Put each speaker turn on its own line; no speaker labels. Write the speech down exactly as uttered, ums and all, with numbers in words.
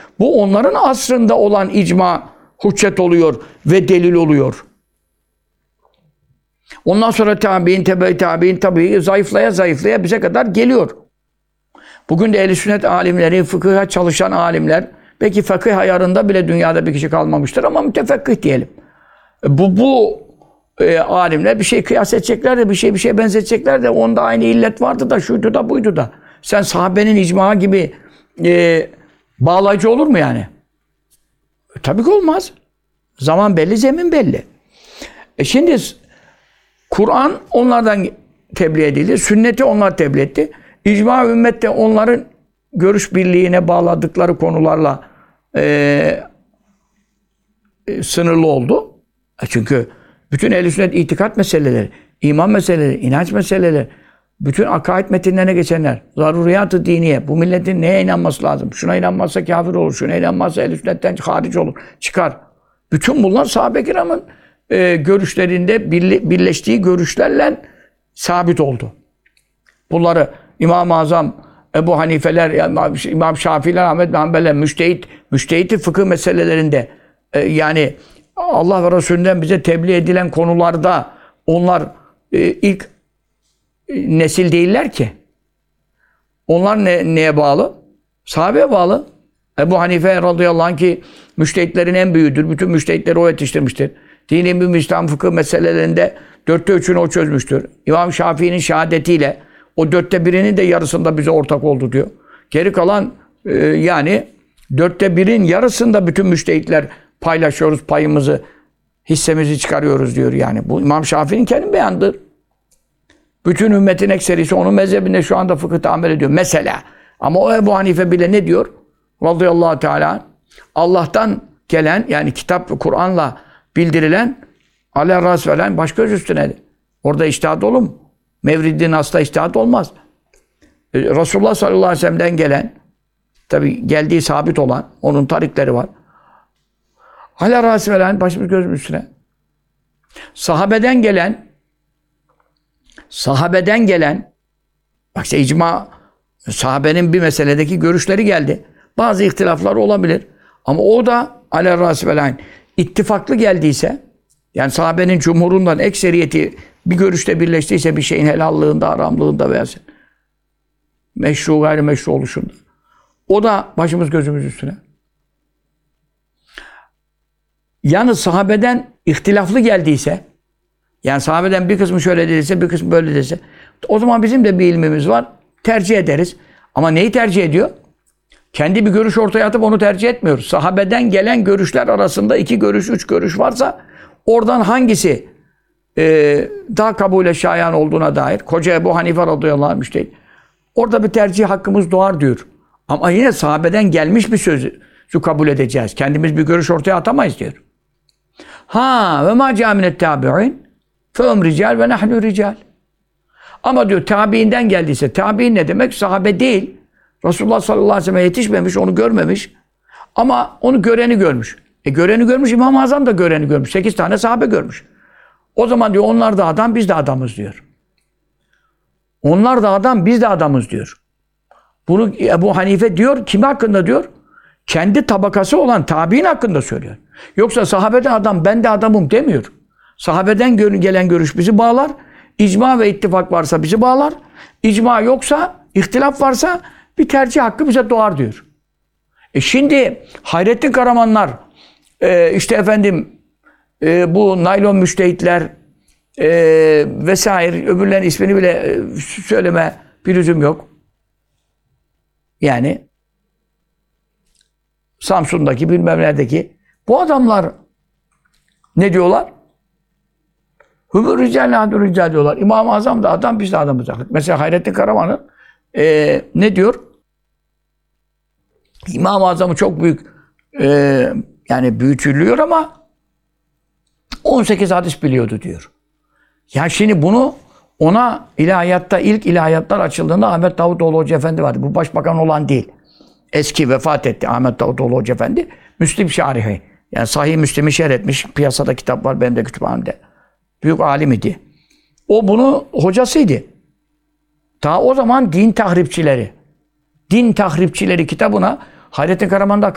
Bu onların asrında olan icma hüccet oluyor ve delil oluyor. Ondan sonra tabi'in, tebe-i tabi'in tabii zayıflaya zayıflaya bize kadar geliyor. Bugün de ehl-i sünnet alimleri, fıkıha çalışan alimler, belki fıkıh ayarında bile dünyada bir kişi kalmamıştır ama mütefekkih diyelim. Bu, bu e, alimler bir şey kıyas edecekler de, bir şey bir şeye benzetecekler de, onda aynı illet vardı da, şuydu da, buydu da. Sen sahabenin icma gibi e, bağlayıcı olur mu yani? E, tabii ki olmaz. Zaman belli, zemin belli. E şimdi Kur'an onlardan tebliğ edildi. Sünneti onlar tebliğ etti. İcma ümmette onların görüş birliğine bağladıkları konularla e, e, sınırlı oldu. E çünkü bütün ehl-i sünnet itikat meseleleri, iman meseleleri, inanç meseleleri, bütün akaid metinlerine geçenler, zaruriyat-ı diniye, bu milletin neye inanması lazım? Şuna inanmazsa kafir olur, şuna inanmazsa ehl-i sünnetten hariç olur, çıkar. Bütün bunlar sahabe-i kiramın e, görüşlerinde birle, birleştiği görüşlerle sabit oldu. Bunları İmam-ı Azam, Ebu Hanifeler, İmam Şafiiler, Ahmed bin Hanbel'ler, müştehit, müştehit fıkıh meselelerinde e, yani Allah ve Resulü'nden bize tebliğ edilen konularda onlar e, ilk e, nesil değiller ki. Onlar ne, neye bağlı? Sahabeye bağlı. Ebu Hanife radıyallahu anh ki müştehitlerin en büyüğüdür. Bütün müştehitleri o yetiştirmiştir. Dini mümin İslam fıkıh meselelerinde dörtte üçünü o çözmüştür. İmam Şafii'nin şehadetiyle o dörtte birinin de yarısında bize ortak oldu diyor. Geri kalan e, yani dörtte birin yarısında bütün müştehitler paylaşıyoruz payımızı, hissemizi çıkarıyoruz diyor yani. Bu İmam Şafii'nin kendi beyanıdır. Bütün ümmetin ekserisi onun mezhebinde şu anda fıkıhta amel ediyor. Mesela. Ama o Ebu Hanife bile ne diyor? Radıyallahu Teala Allah'tan gelen yani kitap, Kur'an'la bildirilen aleyh ras veren baş göz üstünedir. Orada içtihat olur mu? Mevridin asla içtihat olmaz. Resulullah sallallahu aleyhi ve sellem'den gelen, tabi geldiği sabit olan, onun tarikleri var. Aleyh ras veren başımız gözümüz üstüne. Sahabeden gelen, sahabeden gelen, bak işte icma, sahabenin bir meseledeki görüşleri geldi. Bazı ihtilaflar olabilir. Ama o da aleyh ras veren ittifaklı geldiyse, yani sahabenin cumhurundan ekseriyeti bir görüşte birleştiyse bir şeyin helallığında, haramlığında veya meşru, gayrimeşru oluşunda. O da başımız gözümüz üstüne. Yalnız sahabeden ihtilaflı geldiyse, yani sahabeden bir kısmı şöyle dediyse, bir kısmı böyle dediyse, o zaman bizim de bir ilmimiz var. Tercih ederiz. Ama neyi tercih ediyor? Kendi bir görüş ortaya atıp onu tercih etmiyoruz. Sahabeden gelen görüşler arasında iki görüş, üç görüş varsa oradan hangisi e, daha kabule şayan olduğuna dair, Koca Ebu Hanife radıyallahu anh müştehit, orada bir tercih hakkımız doğar diyor. Ama yine sahabeden gelmiş bir sözü kabul edeceğiz. Kendimiz bir görüş ortaya atamayız diyor. Ha ve ma caminet tabi'in fehum rical ve nahnu rical. Ama diyor tabiinden geldiyse, tabiin ne demek? Sahabe değil. Resulullah sallallahu aleyhi ve sellem'e yetişmemiş, onu görmemiş. Ama onu göreni görmüş. E göreni görmüş, İmam-ı Azam da göreni görmüş. Sekiz tane sahabe görmüş. O zaman diyor onlar da adam, biz de adamız diyor. Onlar da adam, biz de adamız diyor. Bunu Ebu Hanife diyor, kimi hakkında diyor? Kendi tabakası olan tabiin hakkında söylüyor. Yoksa sahabeden adam, ben de adamım demiyor. Sahabeden gelen görüş bizi bağlar. İcma ve ittifak varsa bizi bağlar. İcma yoksa, ihtilaf varsa bir tercih hakkı bize doğar diyor. E şimdi Hayrettin Karamanlar, e, işte efendim e, bu naylon müştehitler e, vesaire, öbürlerin ismini bile e, söyleme bir lüzum yok. Yani Samsun'daki bilmem neredeki bu adamlar ne diyorlar? Hümür rical nâdû rical diyorlar. İmam-ı Azam da adam, biz de adamız. Mesela Hayrettin Karaman'ın e, ne diyor? İmam-ı Azam'ı çok büyük e, yani büyütülüyor ama on sekiz hadis biliyordu diyor. Ya şimdi bunu ona ilahiyatta, ilk ilahiyatlar açıldığında Ahmet Davutoğlu Hoca Efendi vardı. Bu başbakan olan değil. Eski vefat etti Ahmet Davutoğlu Hoca Efendi. Müslim Şarihi. Yani Sahih Müslim'i şerh etmiş. Piyasada kitap var benim de kütüphanemde. Büyük alim idi. O bunu hocasıydı. Ta o zaman din tahripçileri. Din tahripçileri kitabına Hayrettin Karaman'da